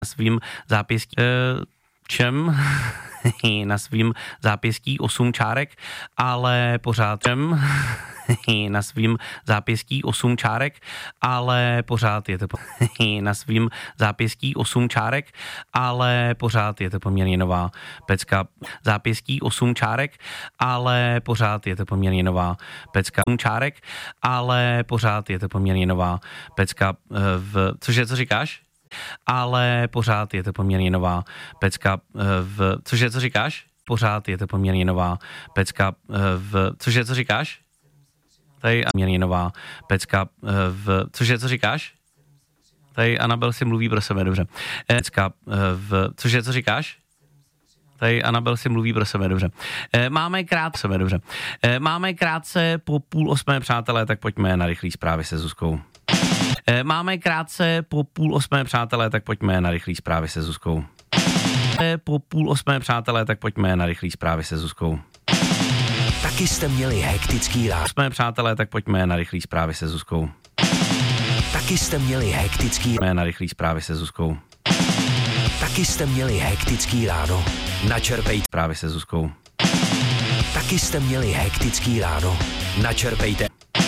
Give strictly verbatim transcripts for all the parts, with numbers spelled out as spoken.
svým zápěstí e, čem na svým zápěstí osm čárek, ale pořád čem na svým zápěstí osm čárek, ale pořád je to na svým zápěstí osm čárek, ale pořád je to poměrně nová pecka. Zápěstí osm čárek, ale pořád je to poměrně nová pecka. osm čárek, ale pořád je to poměrně nová pecka. V, cože, co říkáš? Ale pořád je to poměrně nová pecka. V, cože, co říkáš? Pořád je to poměrně nová pecka. V, cože, co říkáš? Tady poměrně nová pecka. V, cože, co říkáš? Tady Anabel si mluví pro sebe, dobře. Pecka. V, cože, co říkáš? Tady Anabel si mluví pro sebe, dobře. Máme krát sebe, dobře. Máme krátce po půl osmé, přátelé, tak pojďme na rychlý zprávy se Zuzkou. Máme krátce po půl osmé, přátelé, tak pojďme na rychlý zprávy se Zuzkou. Po půl osmé, přátelé, tak pojďme na rychlý zprávy se Zuzkou. Taky jste měli hektický ráno. Osmé, přátelé, tak pojďme na rychlý zprávy se Zuzkou. Taky jste měli hektický na rychlý zprávy se Zuzkou. Taky jste měli hektický ráno. Načerpejte zprávy se Zuzkou. Taky jste měli hektický ráno. Načerpejte.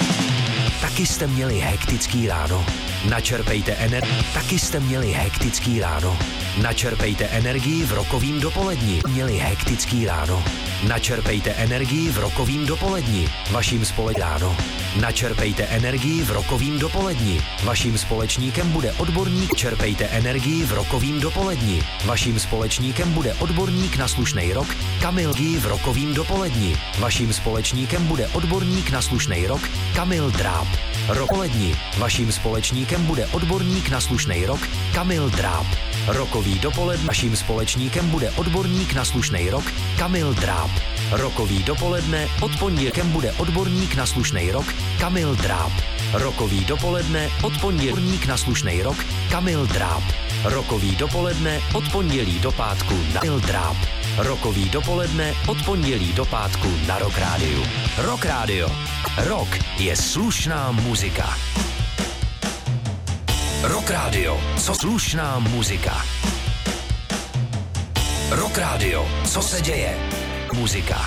Taky jste měli hektický ráno. Načerpejte energii. Taky jste měli hektický ráno. Načerpejte energii v rokovým dopoledni. Měli hektický ráno. Načerpejte energii v rokovým dopoledni. Vaším spole ráno. Načerpejte energii v rokovým dopoledni. Vaším společníkem bude odborník. Čerpejte energii v rokovým dopoledni. Vaším společníkem bude odborník na slušnej rok. Kamil G v rokovým dopoledni. Vaším společníkem bude odborník na slušnej rok. Kamil Dráb. Rokoledni. Vaším společníkem bude odborník na slušnej rok. Kamil Dráb. Rokový dopoledne. Vaším společníkem bude odborník na slušnej rok. Kamil Dráb. Rokový dopoledne. Od pondělkem bude odborník na slušnej rok. Kamil Dráb. Rokový dopoledne. Od pondělník na slušnej rok. Kamil Dráb. Rokový dopoledne. Od pondělí do pátku na Kamil Dráb. Rokový dopoledne. Od pondělí do pátku na Rock Rádiu. Rock Rádio. Rock je slušná muzika. Rock Rádio, co slušná muzika. Rock Rádio, co se děje? Muzika.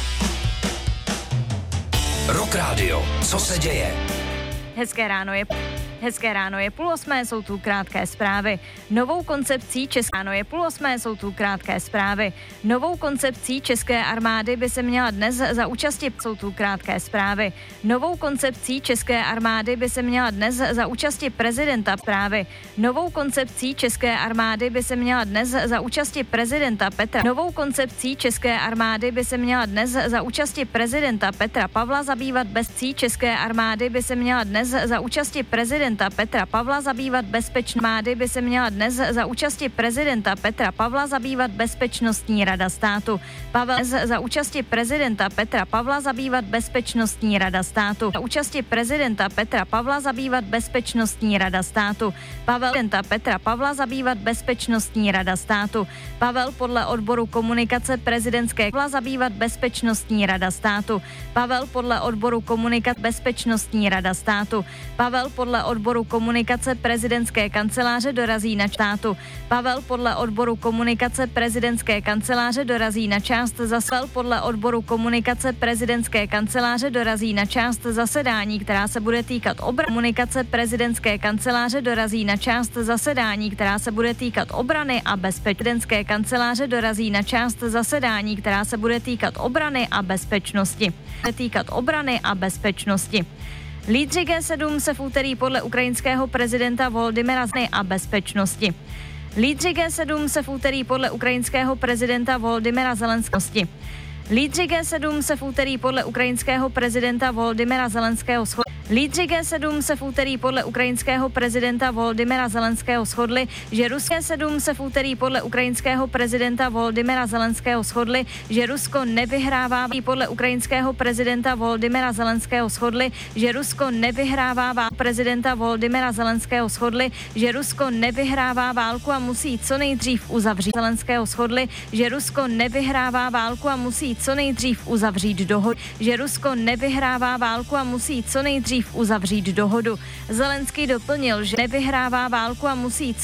Rock Rádio, co se děje? Hezké ráno je... Hezké ráno je půl osmé, jsou tu krátké zprávy. Novou koncepcí České ráno je půl osmé, jsou tu krátké zprávy. Novou koncepcí České armády by se měla dnes za účasti jsou tu krátké zprávy. Novou koncepcí České armády by se měla dnes za účasti prezidenta zprávy. Novou koncepcí České armády by se měla dnes za účasti prezidenta Petra. Novou koncepcí České armády by se měla dnes za účasti prezidenta Petra Pavla zabývat bezcí České armády by se měla dnes za účasti prezidenta Petra Pavla zabývat bezpečností armády by se měla dnes za účasti prezidenta Petra Pavla zabývat Bezpečnostní rada státu. Pavel za účasti prezidenta Petra Pavla zabývat Bezpečnostní rada státu. Za účasti prezidenta Petra Pavla zabývat Bezpečnostní rada státu. Pavel prezidenta Petra Pavla zabývat Bezpečnostní rada státu. Pavel podle odboru komunikace prezidentské Pavla zabývat Bezpečnostní rada státu. Pavel podle odboru komunikace Bezpečnostní rada státu. Pavel podle odboru komunikace prezidentské kanceláře dorazí na státu. Pavel podle odboru komunikace prezidentské kanceláře dorazí na část zasedání. Podle odboru komunikace prezidentské kanceláře dorazí na část zasedání, která se bude týkat obrany. Komunikace prezidentské kanceláře dorazí na část zasedání, která se bude týkat obrany a bezpečnostní kanceláře dorazí na část zasedání, která se bude týkat obrany a bezpečnosti. Týkat obrany a bezpečnosti. Lídři G sedm se v úterý podle ukrajinského prezidenta Volodymyra Zelenskyho a bezpečnosti. Lídři G sedm se v úterý podle ukrajinského prezidenta Volodymyra Zelenského. Lídři G sedm se v úterý podle ukrajinského prezidenta Volodymyra Zelenského shodli. Lídři G sedm se v úterý podle ukrajinského prezidenta Volodymyra Zelenského shodli, že Ruské sedm se v úterý podle ukrajinského prezidenta Volodymyra Zelenského shodli, že Rusko nevyhrává podle ukrajinského prezidenta Volodymyra Zelenského shodli, že Rusko nevyhrává prezidenta Volodymyra Zelenského shodli, že Rusko nevyhrává válku a musí co nejdřív uzavřít. Zelenského shodli, že Rusko nevyhrává válku a musí co nejdřív uzavřít dohodu, že Rusko nevyhrává válku a musí co nejdřív uzavřít dohodu. Zelenský doplnil, že nevyhrává válku a musí